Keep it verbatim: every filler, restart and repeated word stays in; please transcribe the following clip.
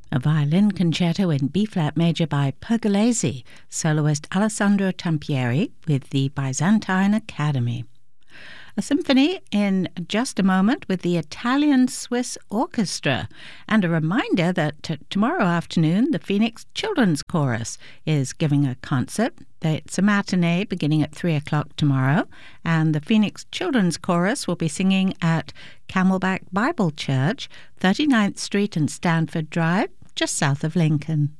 A violin concerto in B-flat major by Pergolesi, soloist Alessandro Tampieri with the Byzantine Academy. A symphony in just a moment with the Italian-Swiss Orchestra, and a reminder that t- tomorrow afternoon the Phoenix Children's Chorus is giving a concert. It's a matinee beginning at three o'clock tomorrow, and the Phoenix Children's Chorus will be singing at Camelback Bible Church, thirty-ninth Street and Stanford Drive, just south of Lincoln.